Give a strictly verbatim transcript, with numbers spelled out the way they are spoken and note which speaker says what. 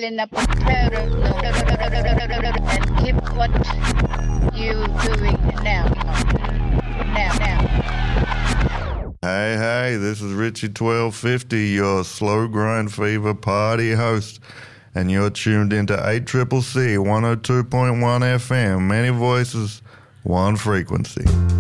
Speaker 1: in a potato and keep what you doing now. Now, now.
Speaker 2: Hey, hey, this is Richie twelve fifty, your Slow Grind Fever party host, and you're tuned into eight C C C one oh two point one F M, many voices, one frequency.